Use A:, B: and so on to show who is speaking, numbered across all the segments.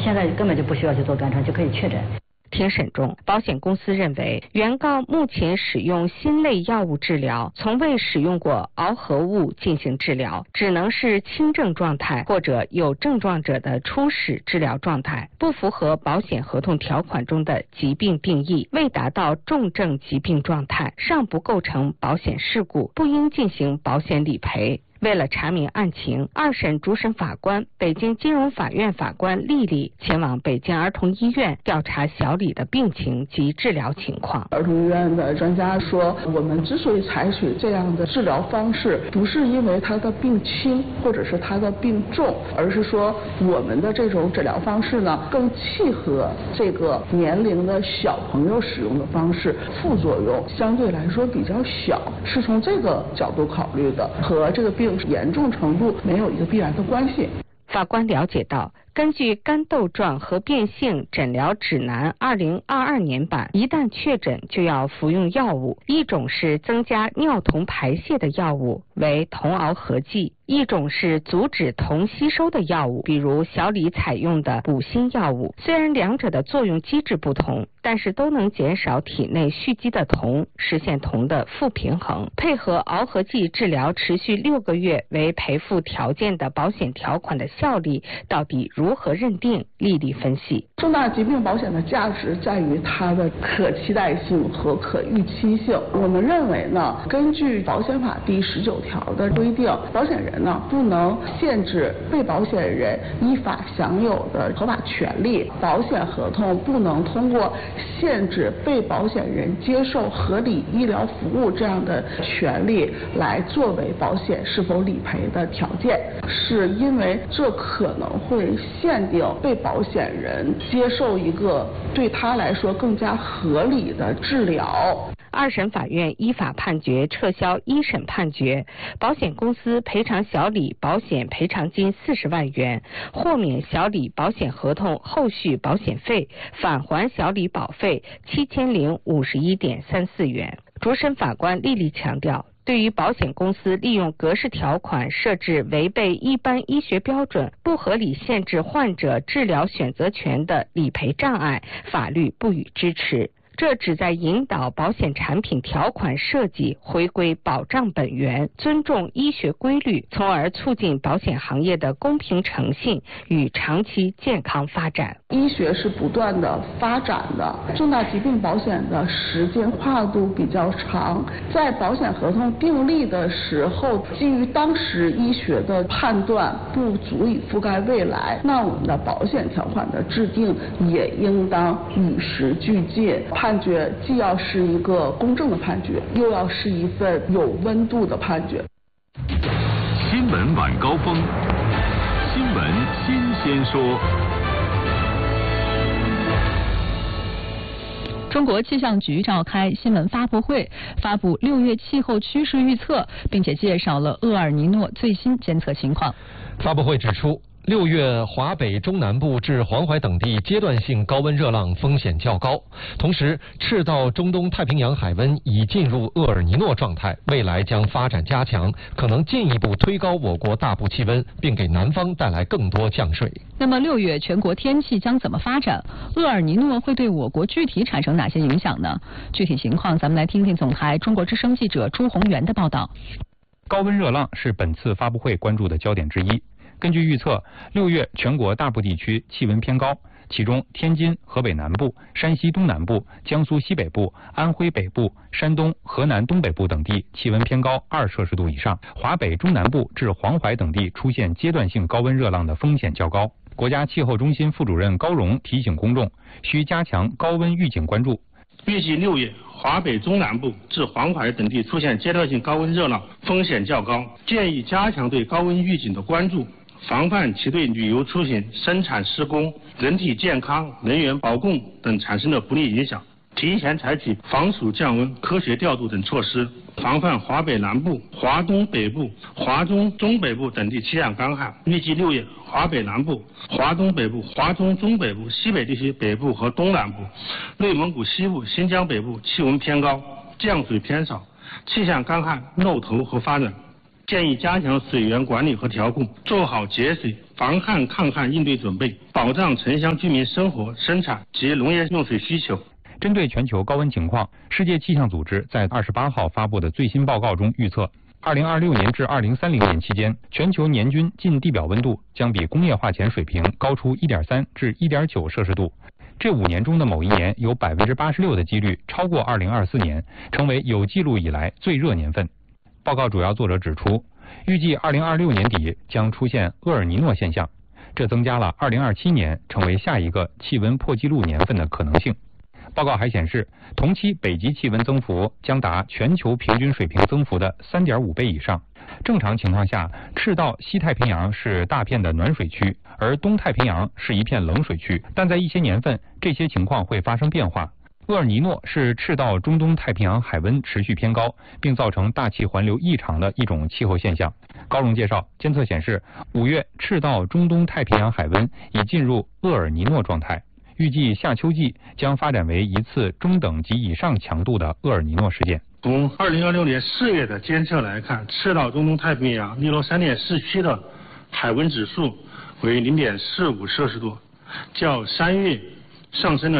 A: 现在根本就不需要去做肝穿，就可以确诊。
B: 庭审中，保险公司认为，原告目前使用新类药物治疗，从未使用过螯合物进行治疗，只能是轻症状态或者有症状者的初始治疗状态，不符合保险合同条款中的疾病定义，未达到重症疾病状态，尚不构成保险事故，不应进行保险理赔。为了查明案情，二审主审法官、北京金融法院法官丽丽前往北京儿童医院调查小李的病情及治疗情况。
C: 儿童医院的专家说，我们之所以采取这样的治疗方式，不是因为他的病轻或者是他的病重，而是说我们的这种治疗方式呢，更契合这个年龄的小朋友使用的方式，副作用相对来说比较小，是从这个角度考虑的，和这个病严重程度没有一个必然的关系。
B: 法官了解到，根据肝窦状合变性诊疗指南2022年版，一旦确诊就要服用药物，一种是增加尿酮排泄的药物，为酮螯合剂；一种是阻止酮吸收的药物，比如小李采用的补锌药物。虽然两者的作用机制不同，但是都能减少体内蓄积的酮，实现酮的负平衡。配合螯合剂治疗持续6个月为赔付条件的保险条款的效力到底如何认定？丽丽分析，
C: 重大疾病保险的价值在于它的可期待性和可预期性。我们认为呢，根据保险法第19条的规定，保险人呢不能限制被保险人依法享有的合法权利，保险合同不能通过限制被保险人接受合理医疗服务这样的权利来作为保险是否理赔的条件，是因为这可能会限定被保险人接受一个对他来说更加合理的治疗。
B: 二审法院依法判决撤销一审判决，保险公司赔偿小李保险赔偿金40万元，豁免小李保险合同后续保险费，返还小李保费7051.34元。主审法官丽丽强调，对于保险公司利用格式条款设置违背一般医学标准、不合理限制患者治疗选择权的理赔障碍，法律不予支持。这旨在引导保险产品条款设计回归保障本源，尊重医学规律，从而促进保险行业的公平诚信与长期健康发展。
C: 医学是不断的发展的，重大疾病保险的时间跨度比较长，在保险合同订立的时候，基于当时医学的判断不足以覆盖未来，那我们的保险条款的制定也应当与时俱进。判决既要是一个公正的判决，又要是一份有温度的判决。
D: 新闻晚高峰，新闻新鲜说。
E: 中国气象局召开新闻发布会，发布6月气候趋势预测，并且介绍了厄尔尼诺最新监测情况。
F: 发布会指出，6月华北中南部至黄淮等地阶段性高温热浪风险较高，同时赤道中东太平洋海温已进入厄尔尼诺状态，未来将发展加强，可能进一步推高我国大部气温，并给南方带来更多降水。
E: 那么6月全国天气将怎么发展？厄尔尼诺会对我国具体产生哪些影响呢？具体情况咱们来听听总台中国之声记者朱宏元的报道。
G: 高温热浪是本次发布会关注的焦点之一。根据预测，6月全国大部地区气温偏高，其中天津、河北南部、山西东南部、江苏西北部、安徽北部、山东、河南东北部等地气温偏高2摄氏度以上，华北中南部至黄淮等地出现阶段性高温热浪的风险较高。国家气候中心副主任高荣提醒公众，需加强高温预警关注。
H: 预计6月华北中南部至黄淮等地出现阶段性高温热浪，风险较高，建议加强对高温预警的关注，防范其对旅游出行、生产施工、人体健康、能源保供等产生的不利影响，提前采取防暑降温、科学调度等措施，防范华北南部、华东北部、华中中北部等地气象干旱。预计6月华北南部、华东北部、华中中北部、西北地区北部和东南部、内蒙古西部、新疆北部气温偏高，降水偏少，气象干旱、漏头和发暖。建议加强水源管理和调控，做好节水、 防旱抗旱应对准备，保障城乡居民生活、生产及农业用水需求。
G: 针对全球高温情况，世界气象组织在28号发布的最新报告中预测，2026年至2030年期间，全球年均近地表温度将比工业化前水平高出1.3至1.9摄氏度。这5年中的某一年有86%的几率超过2024年，成为有记录以来最热年份。报告主要作者指出，预计2026年底将出现厄尔尼诺现象，这增加了2027年成为下一个气温破纪录年份的可能性。报告还显示，同期北极气温增幅将达全球平均水平增幅的3.5倍以上。正常情况下，赤道西太平洋是大片的暖水区，而东太平洋是一片冷水区。但在一些年份，这些情况会发生变化。厄尔尼诺是赤道中东太平洋海温持续偏高，并造成大气环流异常的一种气候现象。高荣介绍，监测显示，5月赤道中东太平洋海温已进入厄尔尼诺状态。预计夏秋季将发展为一次中等及以上强度的厄尔尼诺事件。
H: 从2026年4月的监测来看，赤道中东太平洋尼罗3.4区的海温指数为0.45摄氏度，较3月上升了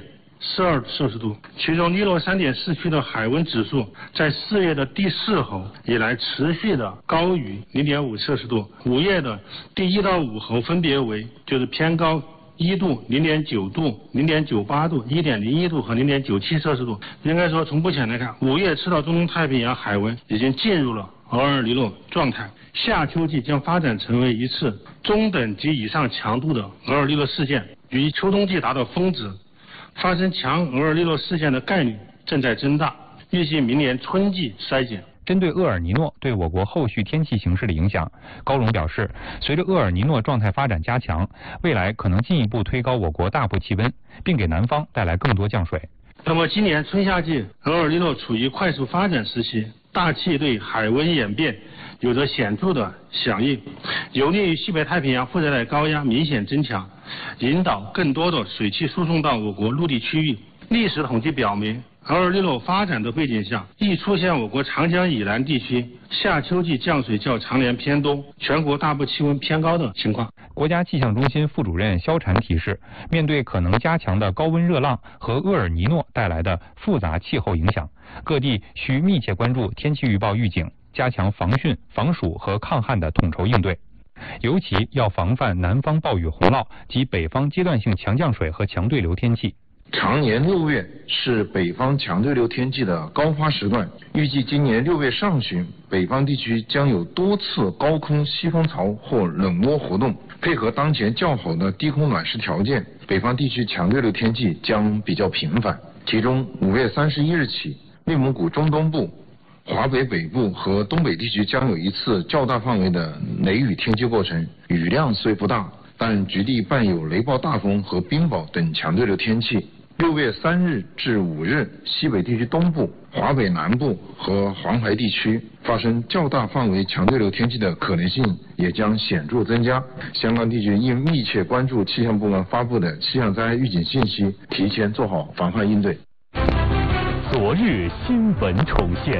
H: 0.42摄氏度。其中尼罗3.4区的海温指数在4月的第4候以来持续的高于0.5摄氏度，5月的第1到5候分别为就是偏高1度、0.9度、0.98度、1.01度和0.97摄氏度。应该说，从目前来看，5月赤道中东太平洋海温已经进入了厄尔尼诺状态，夏秋季将发展成为一次中等及以上强度的厄尔尼诺事件，与秋冬季达到峰值。发生强厄尔尼诺事件的概率正在增大，预计明年春季衰减。
G: 针对厄尔尼诺对我国后续天气形势的影响，高荣表示，随着厄尔尼诺状态发展加强，未来可能进一步推高我国大部气温，并给南方带来更多降水。
H: 那么今年春夏季厄尔尼诺处于快速发展时期，大气对海温演变有着显著的响应，有利于西北太平洋副热带高压明显增强，引导更多的水汽输送到我国陆地区域。历史统计表明，厄尔尼诺发展的背景下，易出现我国长江以南地区夏秋季降水较常年偏多，全国大部气温偏高的情况。
G: 国家气象中心副主任肖婵提示，面对可能加强的高温热浪和厄尔尼诺带来的复杂气候影响，各地需密切关注天气预报预警，加强防汛、防暑和抗旱的统筹应对。尤其要防范南方暴雨洪涝及北方阶段性强降水和强对流天气。
I: 常年6月是北方强对流天气的高发时段，预计今年6月上旬，北方地区将有多次高空西风槽或冷涡活动，配合当前较好的低空暖湿条件，北方地区强对流天气将比较频繁。其中5月31日起，内蒙古中东部、华北北部和东北地区将有一次较大范围的雷雨天气过程，雨量虽不大，但局地伴有雷暴大风和冰雹等强对流天气。6月3日至5日，西北地区东部、华北南部和黄海地区发生较大范围强对流天气的可能性也将显著增加。相关地区应密切关注气象部门发布的气象灾害预警信息，提前做好防范应对。
D: 昨日新闻重现，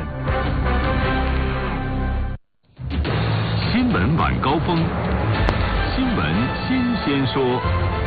D: 新闻晚高峰，新闻新鲜说。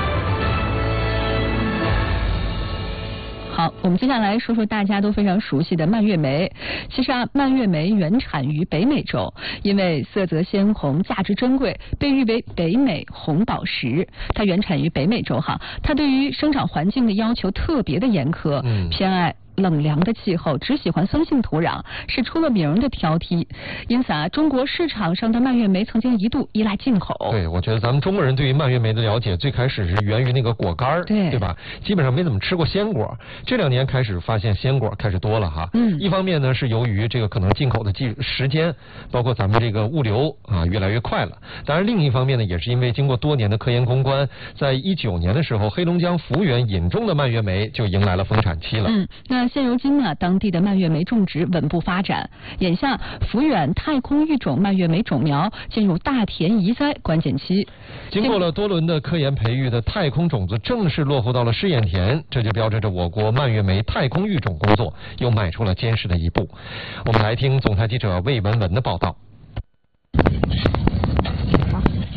E: 好，我们接下来说说大家都非常熟悉的蔓越莓。其实蔓越莓原产于北美洲，因为色泽鲜红、价值珍贵，被誉为北美红宝石。它原产于北美洲它对于生长环境的要求特别的严苛，偏爱冷凉的气候，只喜欢酸性土壤，是出了名的挑剔。因此中国市场上的蔓越莓曾经一度依赖进口。
F: 对，我觉得咱们中国人对于蔓越莓的了解，最开始是源于那个果干，对吧？基本上没怎么吃过鲜果。这2年开始发现鲜果开始多了一方面呢是由于这个可能进口的时间，包括咱们这个物流越来越快了。当然另一方面呢，也是因为经过多年的科研攻关，在19年的时候，黑龙江抚远引种的蔓越莓就迎来了丰产期了。
E: 那现如今当地的蔓越莓种植稳步发展，眼下抚远太空育种蔓越莓种苗进入大田移栽关键期。
F: 经过了多轮的科研培育的太空种子正式落户到了试验田，这就标志着我国蔓越莓太空育种工作又迈出了坚实的一步。我们来听总台记者魏文文的报道。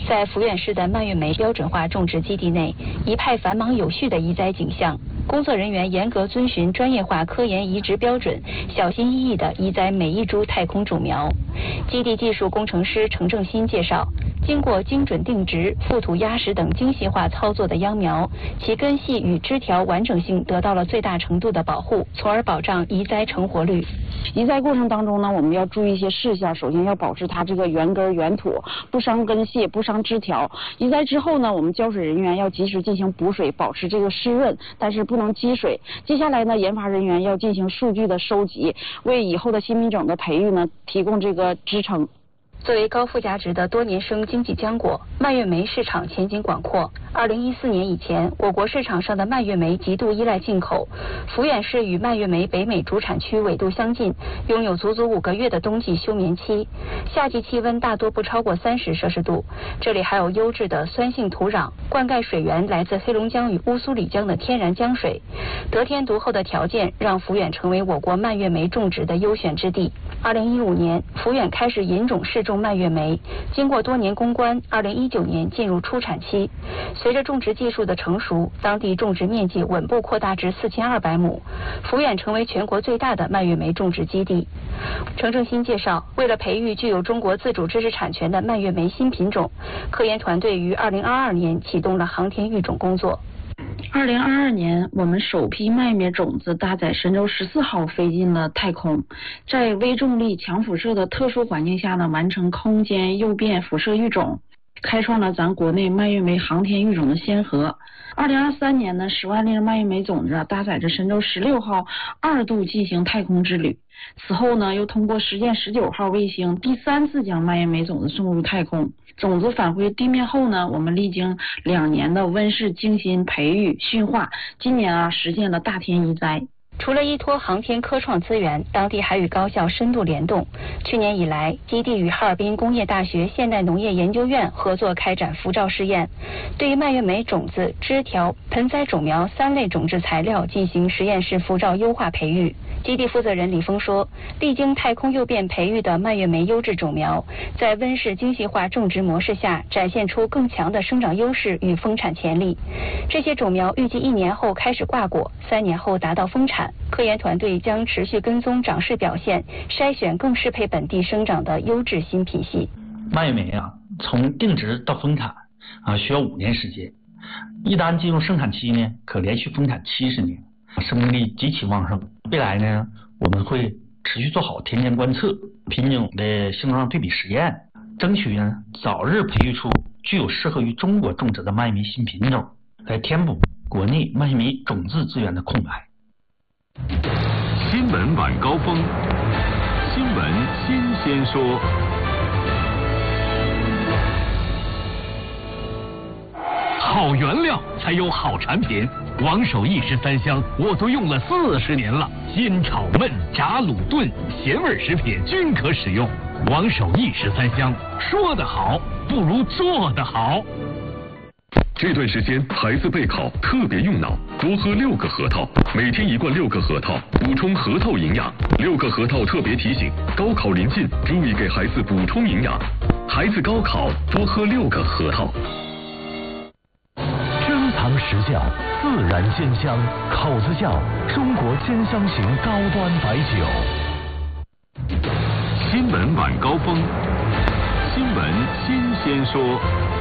J: 在抚远市的蔓越莓标准化种植基地内，一派繁忙有序的移栽景象。工作人员严格遵循专业化科研移植标准，小心翼翼地移栽每一株太空种苗。基地技术工程师程正新介绍，经过精准定植、覆土压实等精细化操作的秧苗，其根系与枝条完整性得到了最大程度的保护，从而保障移栽成活率。
K: 移栽过程当中呢，我们要注意一些事项，首先要保持它这个原根原土，不伤根系，不伤枝条。移栽之后呢，我们浇水人员要及时进行补水，保持这个湿润，但是不能积水。接下来呢，研发人员要进行数据的收集，为以后的新品种的培育呢提供这个支撑。
J: 作为高附加值的多年生经济浆果，蔓越莓市场前景广阔。2014年以前，我国市场上的蔓越莓极度依赖进口。抚远市与蔓越莓北美主产区纬度相近，拥有足足5个月的冬季休眠期，夏季气温大多不超过30摄氏度。这里还有优质的酸性土壤，灌溉水源来自黑龙江与乌苏里江的天然江水，得天独厚的条件让抚远成为我国蔓越莓种植的优选之地。2015年，抚远开始引种试种蔓越莓，经过多年攻关，2019年进入出产期。随着种植技术的成熟，当地种植面积稳步扩大至4200亩，抚远成为全国最大的蔓越莓种植基地。程正新介绍，为了培育具有中国自主知识产权的蔓越莓新品种，科研团队于2022年启动了航天育种工作。
K: 2022年，我们首批蔓越莓种子搭载神舟14号飞进了太空，在微重力、强辐射的特殊环境下呢，完成空间诱变辐射育种，开创了咱国内蔓越莓航天育种的先河。2023年呢，10万粒蔓越莓种子搭载着神舟16号2度进行太空之旅。此后呢，又通过实践19号卫星第3次将蔓越莓种子送入太空。种子返回地面后呢，我们历经2年的温室精心培育驯化，今年实现了大田移栽。
J: 除了依托航天科创资源，当地还与高校深度联动。去年以来，基地与哈尔滨工业大学现代农业研究院合作开展辐照试验，对于蔓越莓种子、枝条、盆栽种苗3类种质材料进行实验室辐照优化培育。基地负责人李峰说，历经太空诱变培育的蔓越莓优质种苗，在温室精细化种植模式下，展现出更强的生长优势与丰产潜力。这些种苗预计1年后开始挂果，3年后达到丰产。科研团队将持续跟踪长势表现，筛选更适配本地生长的优质新品系。
L: 蔓越莓从定植到丰产需要5年时间，一旦进入生产期呢，可连续丰产70年，生命力极其旺盛。未来呢，我们会持续做好田间观测、品种的性状对比实验，争取呢早日培育出具有适合于中国种植的蔓越莓新品种，来填补国内蔓越莓种子资源的空白。
D: 新闻晚高峰，新闻新鲜说。好原料才有好产品，王守义13香我都用了40年了，煎炒焖炸卤炖咸味食品均可使用。王守义13香，说得好不如做得好。这段时间孩子备考特别用脑，多喝6个核桃，每天1罐6个核桃，补充核桃营养。6个核桃特别提醒，高考临近，注意给孩子补充营养。孩子高考多喝6个核桃。
M: 珍藏实窖，自然鲜香，口子窖，中国鲜香型高端白酒。
D: 新闻晚高峰，新闻新鲜说。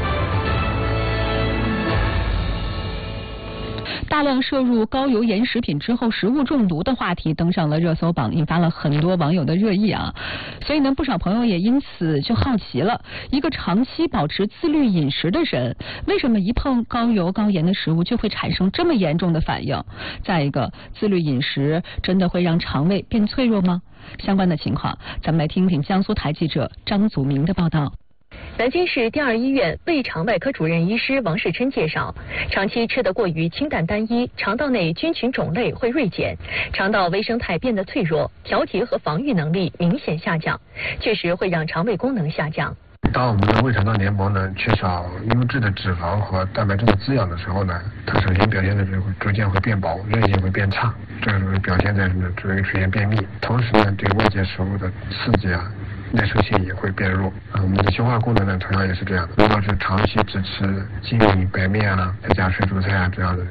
E: 大量摄入高油盐食品之后食物中毒的话题登上了热搜榜，引发了很多网友的热议啊。所以呢，不少朋友也因此就好奇了，一个长期保持自律饮食的人，为什么一碰高油高盐的食物就会产生这么严重的反应？再一个，自律饮食真的会让肠胃变脆弱吗？相关的情况，咱们来听听江苏台记者张祖明的报道。
N: 南京市第2医院胃肠外科主任医师王世琛介绍，长期吃得过于清淡单一，肠道内菌群种类会锐减，肠道微生态变得脆弱，调节和防御能力明显下降，确实会让肠胃功能下降。
O: 当我们的胃肠道黏膜呢缺少优质的脂肪和蛋白质的滋养的时候呢，它首先表现的是逐渐会变薄，韧性会变差，这个表现在什么？容易出现便秘。同时呢，对外界食物的刺激耐受性也会变弱。我们的消化功能呢，同样也是这样的。如果是长期只吃精米白面啊，再加水煮菜啊这样的